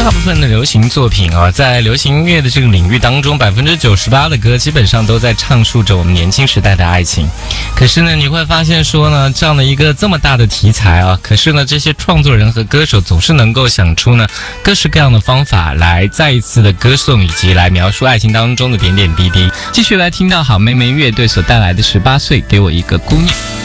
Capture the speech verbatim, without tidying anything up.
大部分的流行作品啊，在流行音乐的这个领域当中，百分之九十八的歌基本上都在唱述着我们年轻时代的爱情。可是呢，你会发现说呢，这样的一个这么大的题材啊，可是呢，这些创作人和歌手总是能够想出呢各式各样的方法来再一次的歌颂以及来描述爱情当中的点点滴滴。继续来听到好妹妹乐队所带来的十八岁给我一个姑娘。